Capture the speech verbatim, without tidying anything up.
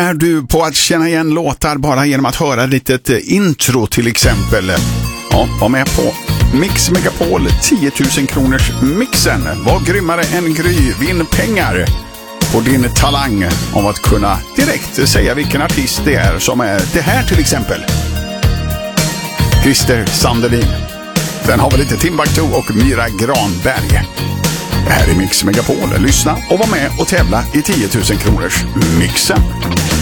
är du på att känna igen låtar bara genom att höra ett litet intro till exempel? Ja, var med på Mix Megapol tio tusen kronors mixen. Var grymmare än Gry, vinn pengar på din talang om att kunna direkt säga vilken artist det är som är det här till exempel. Christer Sandelin. Sen har vi lite Timbuktu och Myra Granberg. Det här är Mix Megapol. Lyssna och var med och tävla i tio tusen kronors mixen.